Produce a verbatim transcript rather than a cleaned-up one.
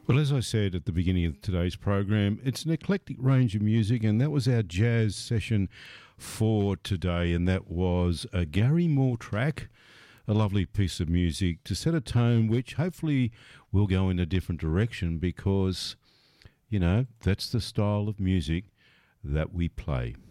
Well, as I said at the beginning of today's program, it's an eclectic range of music, and that was our jazz session for today, and that was a Gary Moore track, a lovely piece of music to set a tone which hopefully will go in a different direction because, you know, that's the style of music that we play.